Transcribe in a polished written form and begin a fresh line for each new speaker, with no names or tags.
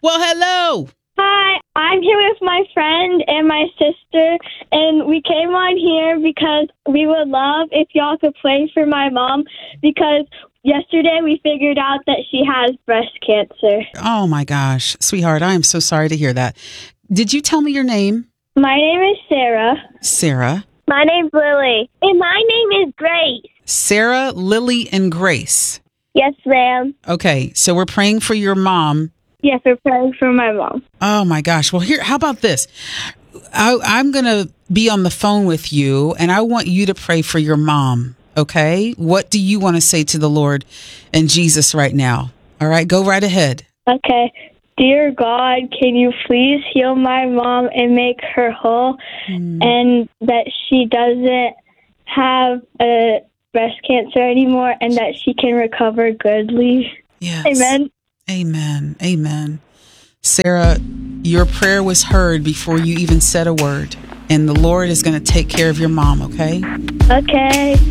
Well, hello.
Hi, I'm here with my friend and my sister, and we came on here because we would love if y'all could pray for my mom because yesterday we figured out that she has breast cancer.
Oh, my gosh. Sweetheart, I am so sorry to hear that. Did you tell me your name?
My name is Sarah.
Sarah.
My name's Lily. And my name is Grace.
Sarah, Lily, and Grace.
Yes, ma'am.
Okay, so we're praying for your mom.
Yes, we're praying for my mom.
Oh, my gosh. Well, here, how about this? I'm going to be on the phone with you, and I want you to pray for your mom, okay? What do you want to say to the Lord and Jesus right now? All right, go right ahead.
Okay. Dear God, can you please heal my mom and make her whole and that she doesn't have a breast cancer anymore and that she can recover goodly?
Yes.
Amen.
Amen. Amen. Sarah, your prayer was heard before you even said a word, and the Lord is going to take care of your mom, okay?
Okay.